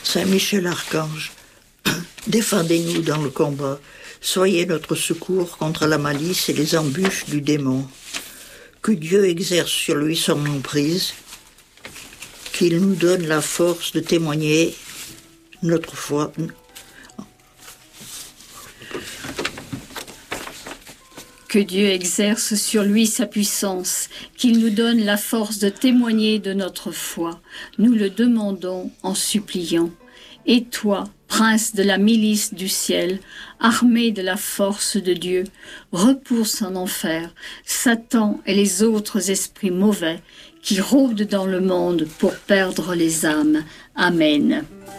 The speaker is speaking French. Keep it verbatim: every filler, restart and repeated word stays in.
Saint Michel Archange, défendez-nous dans le combat. Soyez notre secours contre la malice et les embûches du démon. Que Dieu exerce sur lui son emprise, qu'il nous donne la force de témoigner notre foi. Que Dieu exerce sur lui sa puissance, qu'il nous donne la force de témoigner de notre foi. Nous le demandons en suppliant. Et toi, prince de la milice du ciel, armé de la force de Dieu, repousse en enfer Satan et les autres esprits mauvais qui rôdent dans le monde pour perdre les âmes. Amen.